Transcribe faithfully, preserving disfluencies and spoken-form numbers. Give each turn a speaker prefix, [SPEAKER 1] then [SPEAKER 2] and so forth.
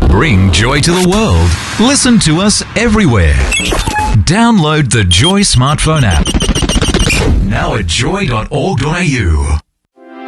[SPEAKER 1] Bring joy to the world. Listen to us everywhere. Download the Joy smartphone app. Now at joy dot org dot a u.